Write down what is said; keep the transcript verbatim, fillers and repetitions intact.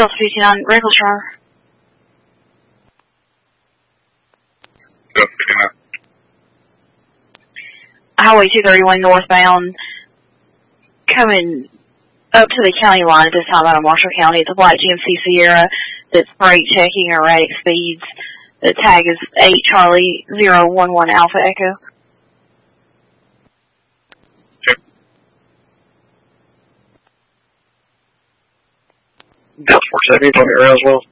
Delta fifty-nine, reckless driver. Delta fifty-nine. Highway two thirty-one northbound, coming up to the county line at this time out of Marshall County. It's a black G M C Sierra that's brake checking erratic speeds. The tag is eight Charlie zero one one Alpha Echo. Yep. Delta four seventy, talking to Roswell.